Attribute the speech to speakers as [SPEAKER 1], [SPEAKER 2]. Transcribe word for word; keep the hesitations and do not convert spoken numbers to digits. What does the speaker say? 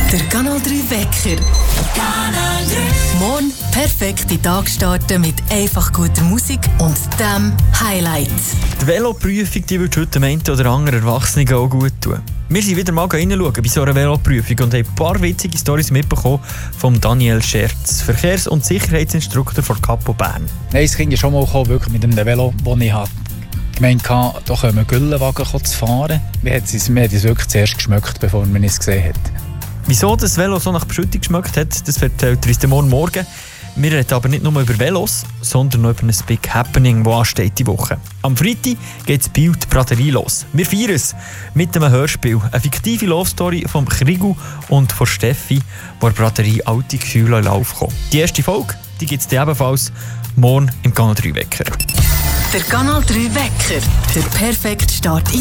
[SPEAKER 1] Der Kanal drei Wecker. Kanal drei. Morgen perfekt in den Tag starten mit einfach guter Musik und dem Highlight.
[SPEAKER 2] Die Veloprüfung die wird heute dem einen oder anderen Erwachsenen auch gut tun. Wir sind wieder mal reinschauen bei so einer Veloprüfung und haben ein paar witzige Storys mitbekommen von Daniel Scherz, Verkehrs- und Sicherheitsinstruktor von Capo Bern.
[SPEAKER 3] Nein, es ging ja schon mal kommen, wirklich mit einem Velo, das ich hatte. Ich meine, da können wir Güllenwagen zu fahren. Wir haben es wirklich zuerst geschmeckt, bevor man es gesehen hat.
[SPEAKER 2] Wieso das Velo so nach Beschüttung geschmeckt hat, das erzählt uns morgen morgen. Wir reden aber nicht nur über Velos, sondern noch über ein Big Happening, das ansteht die Woche. Am Freitag geht das Bild Braterie los. Wir feiern es mit einem Hörspiel. Eine fiktive Love-Story von Krigu und von Steffi, wo Braterie alte Gefühle in Lauf kommen. Die erste Folge gibt es ebenfalls morgen im Kanal drei Wecker.
[SPEAKER 1] Der Kanal drei Wecker. Der perfekte Start in